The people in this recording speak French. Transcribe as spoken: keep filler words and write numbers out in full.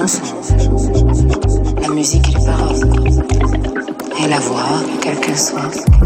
chanson, la musique et les paroles, et la voix, quelle qu'elle soit.